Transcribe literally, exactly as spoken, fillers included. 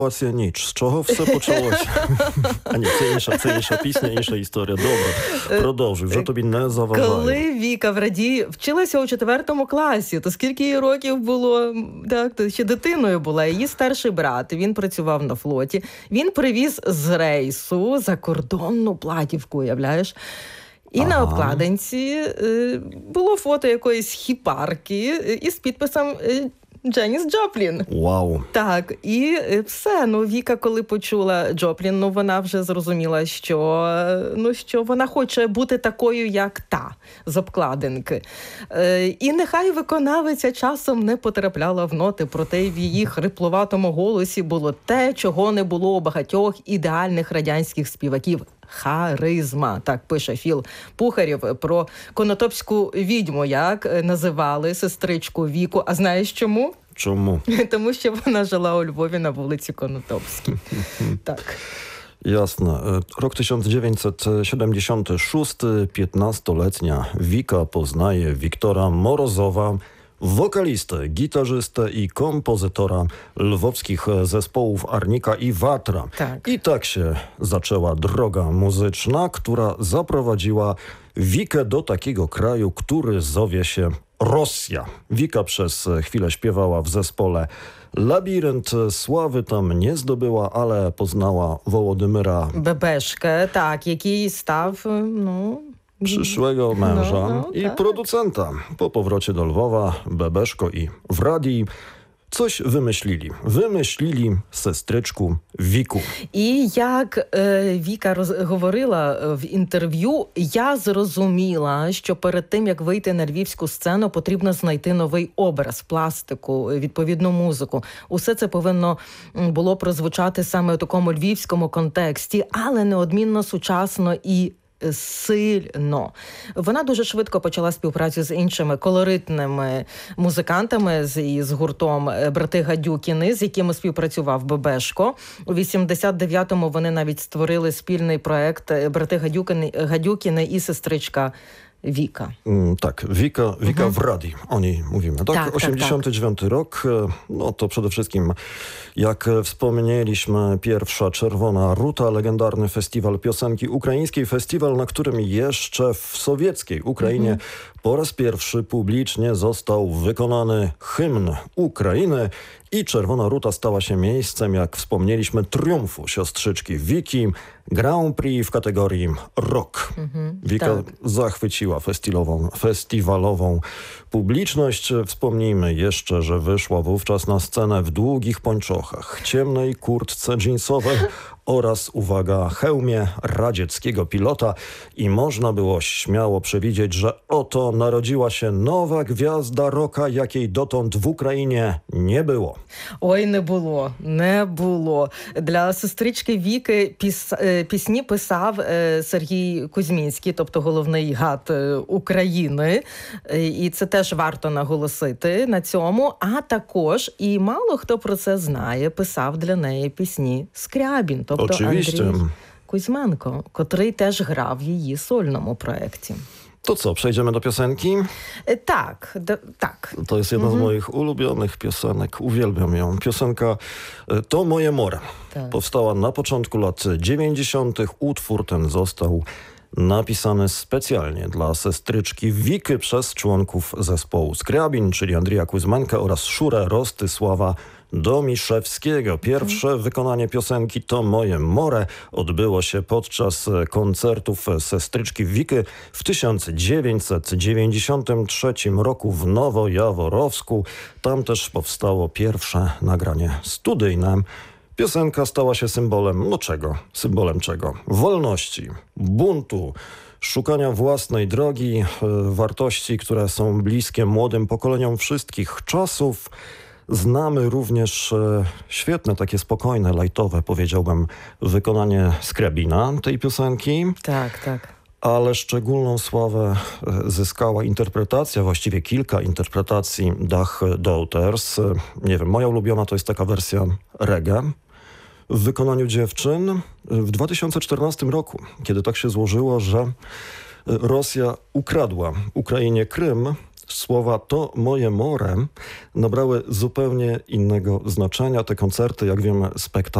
Ситуація ніч. З чого все почалося? А ні, це інша, це інша пісня, інша історія. Добре, продовжуй, вже тобі не заважаю. Коли Віка в Раді вчилася у четвертому класі, то скільки їй років було, так, то ще дитиною була. Її старший брат, він працював на флоті, він привіз з рейсу закордонну платівку, уявляєш? І ага. на обкладинці е, було фото якоїсь хіпарки із підписом е, Дженіс Джоплін. Вау. Так, і все. Ну, Віка, коли почула Джоплін, ну, вона вже зрозуміла, що, ну, що вона хоче бути такою, як та, з обкладинки. Е, і нехай виконавиця часом не потрапляла в ноти, проте в її хриплуватому голосі було те, чого не було у багатьох ідеальних радянських співаків. Харизма, так пише Філ Пухарєв про конотопську відьму, як називали сестричку Віку. А знаєш чому? Чому? Тому що вона жила у Львові на вулиці Конотопській. Так. Jasne. Rok tysiąc dziewięćset siedemdziesiąty szósty, piętnastoletnia Wika poznaje Wiktora Morozowa, wokalistę, gitarzystę i kompozytora lwowskich zespołów Arnika i Watra. Tak. I tak się zaczęła droga muzyczna, która zaprowadziła Wikę do takiego kraju, który zowie się Rosja. Wika przez chwilę śpiewała w zespole Labirynt. Sławy tam nie zdobyła, ale poznała Wołodymyra Bebeszkę, tak, який став, ну... przyszłego męża no, no, i tak. producenta. Po powrocie do Lwowa Bebeszko i Wradij coś wymyślili. Wymyślili sestryczku Wiku. І як е, Віка роз, говорила в інтерв'ю, я зрозуміла, що перед тим, як вийти на львівську сцену, потрібно знайти новий образ, пластику, відповідну музику. Усе це повинно було прозвучати саме у такому львівському контексті, але неодмінно сучасно і сильно. Вона дуже швидко почала співпрацю з іншими колоритними музикантами, з, із гуртом «Брати Гадюкіни», з якими співпрацював Бебешко. У вісімдесят дев'ятому вони навіть створили спільний проект «Брати Гадюкіни», Гадюкіни і сестричка Wika. Mm, tak, Wika, Wika Mhm. w Radii, o niej mówimy. Tak, Tak, osiemdziesiąty dziewiąty rok, no to przede wszystkim, jak wspomnieliśmy, pierwsza Czerwona Ruta, legendarny festiwal piosenki ukraińskiej, festiwal, na którym jeszcze w sowieckiej Ukrainie mhm. po raz pierwszy publicznie został wykonany hymn Ukrainy i Czerwona Ruta stała się miejscem, jak wspomnieliśmy, triumfu siostrzyczki Wiki, Grand Prix w kategorii rock. Mhm, Wika tak. zachwyciła festiwalową, festiwalową publiczność. Wspomnijmy jeszcze, że wyszła wówczas na scenę w długich pończochach, ciemnej kurtce dżinsowej oraz, uwaga, hełmie radzieckiego pilota i można było śmiało przewidzieć, że oto narodziła się nowa gwiazda rocka, jakiej dotąd w Україні nie było. Ой, не було, не було. Для сестрички Віки піс, пісні писав Сергій Кузьмінський, тобто головний гад України. І це теж варто наголосити на цьому. А також, і мало хто про це знає, писав для неї пісні Скрябін, тобто Oczywiście. Андрій Кузьменко, котрий теж грав в її сольному проєкті. To co, przejdziemy do piosenki? Tak, d- tak. To jest jedna mhm. z moich ulubionych piosenek. Uwielbiam ją. Piosenka To moje more. Tak. Powstała na początku lat dziewięćdziesiątych. Utwór ten został napisany specjalnie dla sestryczki Wiki przez członków zespołu Skryabin, czyli Andrija Kuzmenka oraz Szurę Rostysława Domiszewskiego. Pierwsze hmm. wykonanie piosenki To moje more odbyło się podczas koncertów sestryczki Wiki w tysiąc dziewięćset dziewięćdziesiątym trzecim roku w Nowojaworowsku. Tam też powstało pierwsze nagranie studyjne. Piosenka stała się symbolem, no czego? Symbolem czego? Wolności, buntu, szukania własnej drogi, e, wartości, które są bliskie młodym pokoleniom wszystkich czasów. Znamy również e, świetne, takie spokojne, lajtowe, powiedziałbym, wykonanie Skrebina tej piosenki. Tak, tak. Ale szczególną sławę zyskała interpretacja, właściwie kilka interpretacji Dach Daughters. Nie wiem, moja ulubiona to jest taka wersja reggae w wykonaniu dziewczyn w dwa tysiące czternastym roku, kiedy tak się złożyło, że Rosja ukradła Ukrainie Krym. słowa to moje more nabrały zupełnie innego znaczenia. Te koncerty, jak wiemy, spektakle